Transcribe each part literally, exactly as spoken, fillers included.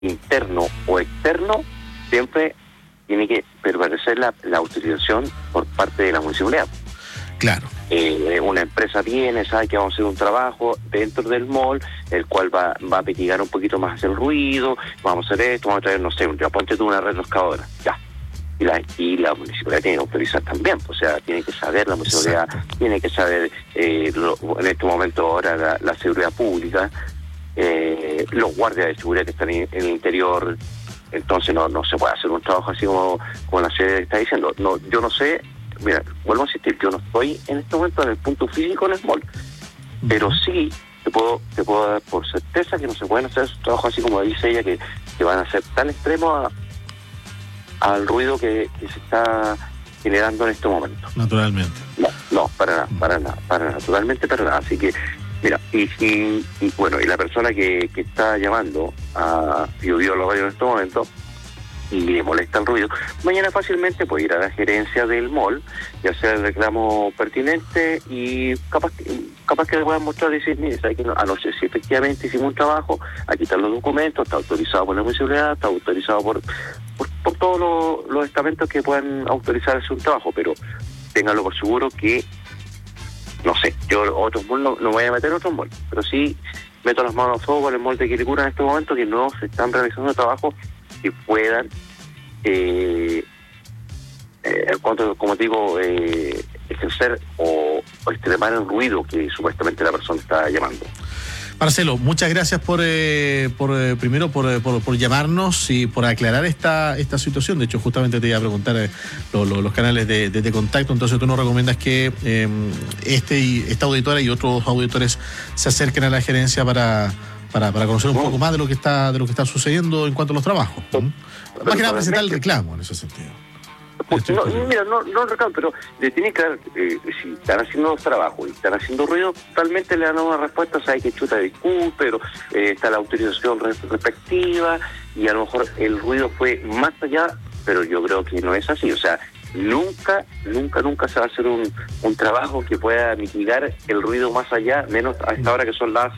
interno o externo, siempre tiene que prevalecer la, la autorización por parte de la municipalidad. Claro. Eh, una empresa viene, sabe que vamos a hacer un trabajo dentro del mall, el cual va, va a mitigar un poquito más hacia el ruido, vamos a hacer esto, vamos a traer, no sé, ya ponte tú una red roscadora, ya. Y la, y la municipalidad tiene que autorizar también, o sea, tiene que saber la municipalidad, Exacto. tiene que saber eh, lo, en este momento ahora la, la seguridad pública, eh, los guardias de seguridad que están en, en el interior. Entonces no no se puede hacer un trabajo así como, como la sede está diciendo. No, yo no sé, mira, vuelvo a insistir, yo no estoy en este momento en el punto físico en el mall, uh-huh. pero sí te puedo te puedo dar por certeza que no se pueden hacer trabajos así como dice ella, que, que van a ser tan extremos a, al ruido que, que se está generando en este momento. Naturalmente. No, no, para nada, para nada, para nada, naturalmente para nada. Así que, mira, y, y, y bueno, y la persona que, que está llamando a Biobío Los Gallos en este momento y le molesta el ruido, mañana fácilmente puede ir a la gerencia del mall y hacer el reclamo pertinente y capaz, capaz que le puedan mostrar y decir, mire, ¿sabe que no? Anoche si efectivamente hicimos un trabajo, aquí están los documentos, está autorizado por la municipalidad, está autorizado por por, por todos los, los estamentos que puedan autorizar hacer un trabajo, pero ténganlo por seguro que no sé, yo otros malls no, no voy a meter otros malls, pero sí meto las manos a fuego con el mall de Quilicura en este momento, que no se están realizando trabajos que puedan, eh, eh, cuanto, como digo, eh, ejercer o, o extremar el ruido que supuestamente la persona está llamando. Marcelo, muchas gracias por, eh, por eh, primero por, por, por llamarnos y por aclarar esta esta situación. De hecho, justamente te iba a preguntar eh, lo, lo, los canales de, de, de contacto. Entonces, tú nos recomiendas que eh, este y esta auditora y otros auditores se acerquen a la gerencia para, para, para conocer un poco más de lo que está de lo que está sucediendo en cuanto a los trabajos. ¿Mm? Más que nada presentar el reclamo en ese sentido. No, mira, no, no reclamo, pero le tienen que dar, eh, si están haciendo los trabajos y están haciendo ruido, totalmente le dan una respuesta, sabe que chuta, disculpe, pero eh, está la autorización respectiva y a lo mejor el ruido fue más allá, pero yo creo que no es así, o sea, nunca, nunca, nunca se va a hacer un, un trabajo que pueda mitigar el ruido más allá, menos a esta hora que son las...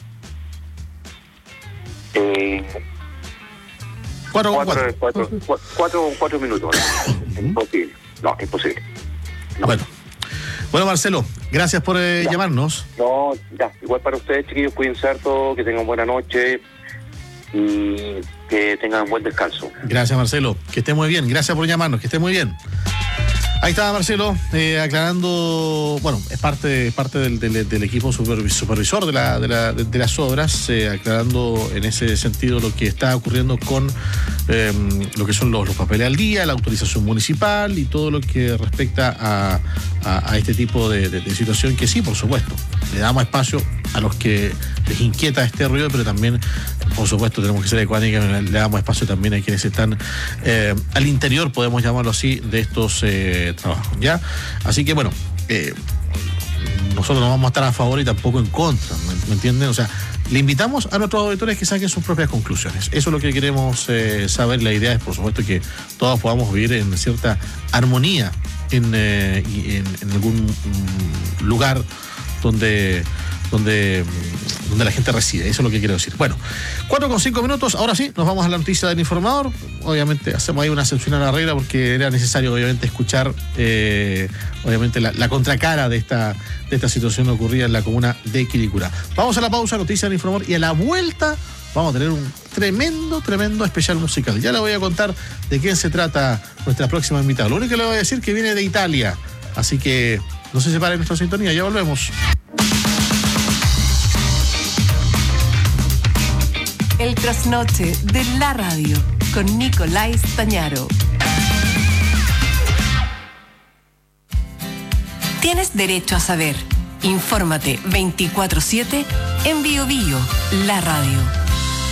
Eh, Cuatro, cuatro, cuatro. Cuatro, cuatro, cuatro, cuatro minutos. Imposible. No, imposible. No. Bueno. Bueno, Marcelo, gracias por eh, llamarnos. No, ya, igual para ustedes, chiquillos, cuídense harto, que tengan buena noche y que tengan buen descanso. Gracias, Marcelo, que esté muy bien. Gracias por llamarnos, que esté muy bien. Ahí estaba Marcelo, eh, aclarando, bueno, es parte, parte del, del, del equipo supervisor de, la, de, la, de, de las obras, eh, aclarando en ese sentido lo que está ocurriendo con eh, lo que son los, los papeles al día, la autorización municipal y todo lo que respecta a, a, a este tipo de, de, de situación que sí, por supuesto, le damos espacio a los que les inquieta este ruido, pero también, por supuesto, tenemos que ser ecuánicos, le damos espacio también a quienes están eh, al interior, podemos llamarlo así, de estos eh, trabajos, ¿ya? Así que, bueno, eh, nosotros no vamos a estar a favor y tampoco en contra, ¿me, ¿me entienden? O sea, le invitamos a nuestros auditores que saquen sus propias conclusiones. Eso es lo que queremos eh, saber. La idea es, por supuesto, que todos podamos vivir en cierta armonía en, eh, en, en algún mm, lugar donde... Donde, donde la gente reside, eso es lo que quiero decir. Bueno, cuatro con cinco minutos, ahora sí, nos vamos a la noticia del informador. Obviamente hacemos ahí una excepción a la regla porque era necesario obviamente escuchar eh, obviamente la, la contracara de esta, de esta situación ocurrida en la comuna de Quilicura. Vamos a la pausa, noticia del informador, y a la vuelta vamos a tener un tremendo, tremendo especial musical. Ya le voy a contar de quién se trata nuestra próxima invitada. Lo único que le voy a decir es que viene de Italia, así que no se separen nuestra sintonía, ya volvemos. El trasnoche de la radio con Nicolás Stañaro. Tienes derecho a saber. Infórmate veinticuatro siete en Bio Bio, la radio.